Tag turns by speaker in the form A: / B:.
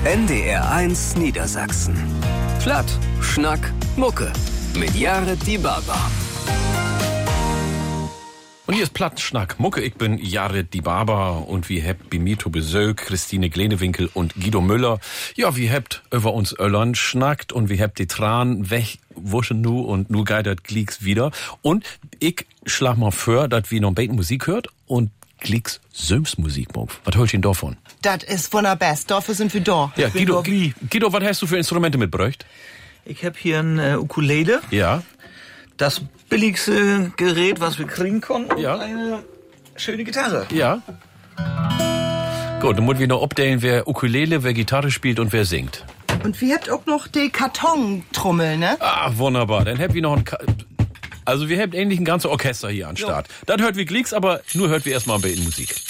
A: NDR1 Niedersachsen. Platt, Schnack, Mucke. Mit Jared Die Barber.
B: Und hier ist Platt, Schnack, Mucke. Ich bin Jared Die Barber und wir habt bei mir zu Besuch Christine Glenewinkel und Guido Müller. Ja, wir habt über uns Öllern schnackt und wir habt die Tran wegwuschen nu und nu geidert Glicks wieder. Und ich schlag mal vor, dass wir noch ein bisschen Musik hört und Glicks Sömsmusik mag. Was hört ihr denn davon?
C: Das ist wunderbar. Dafür sind wir da.
B: Ja, Guido, was hast du für Instrumente mitgebracht?
D: Ich habe hier ein Ukulele.
B: Ja.
D: Das billigste Gerät, was wir kriegen konnten.
B: Ja.
D: Und eine schöne Gitarre.
B: Ja. Gut, dann müssen wir noch abdählen, wer Ukulele, wer Gitarre spielt und wer singt.
C: Und wir habt auch noch die Kartontrommel, ne?
B: Ah, wunderbar. Dann habt wir noch also wir habt endlich ein ganzes Orchester hier an Start. Das hört wie Glicks, aber nur hört wir erstmal ein bisschen Musik.